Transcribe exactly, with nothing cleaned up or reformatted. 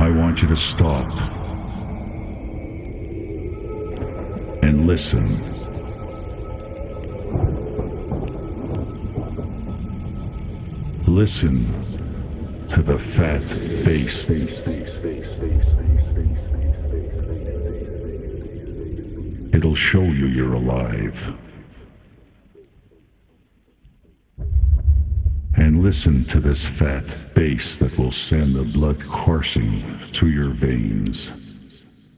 I want you to stop and listen. Listen to the fat bass. It'll show you you're alive. And listen to this fat bass that will send the blood coursing through your veins.